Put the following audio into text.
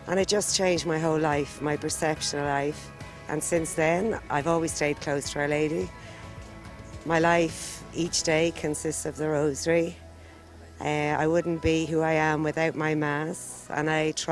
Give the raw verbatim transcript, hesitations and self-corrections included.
And it just changed my whole life, my perception of life. And since then, I've always stayed close to Our Lady. My life each day consists of the Rosary. Uh, I wouldn't be who I am without my Mass, and I try